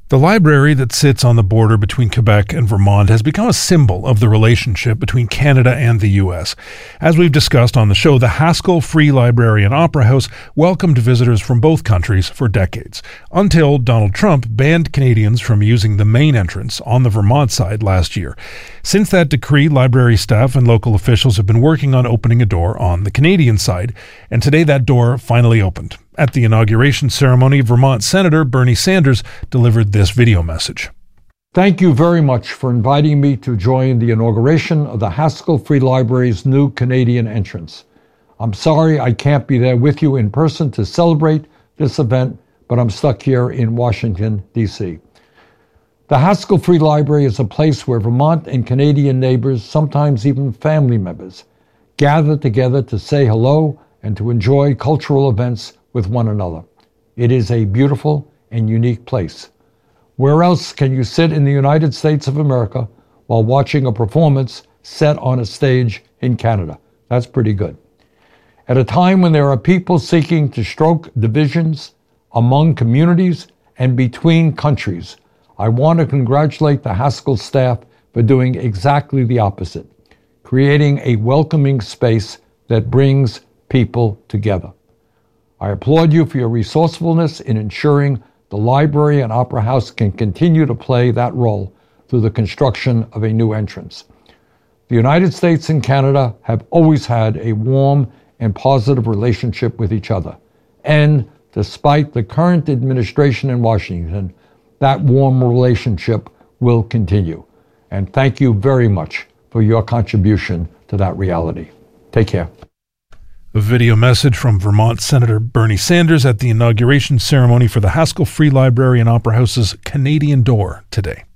The library that sits on the border between Quebec and Vermont has become a symbol of the relationship between Canada and the U.S. As we've discussed on the show, the Haskell Free Library and Opera House welcomed visitors from both countries for decades, until Donald Trump banned Canadians from using the main entrance on the Vermont side last year. Since that decree, library staff and local officials have been working on opening a door on the Canadian side, and today that door finally opened. At the inauguration ceremony, Vermont Senator Bernie Sanders delivered this video message. Thank you very much for inviting me to join the inauguration of the Haskell Free Library's new Canadian entrance. I'm sorry I can't be there with you in person to celebrate this event, but I'm stuck here in Washington, D.C. The Haskell Free Library is a place where Vermont and Canadian neighbors, sometimes even family members, gather together to say hello and to enjoy cultural events with one another. It is a beautiful and unique place. Where else can you sit in the United States of America while watching a performance set on a stage in Canada? That's pretty good. At a time when there are people seeking to stroke divisions among communities and between countries, I want to congratulate the Haskell staff for doing exactly the opposite, creating a welcoming space that brings people together. I applaud you for your resourcefulness in ensuring the library and opera house can continue to play that role through the construction of a new entrance. The United States and Canada have always had a warm and positive relationship with each other. And despite the current administration in Washington, that warm relationship will continue. And thank you very much for your contribution to that reality. Take care. A video message from Vermont Senator Bernie Sanders at the inauguration ceremony for the Haskell Free Library and Opera House's Canadian Door today.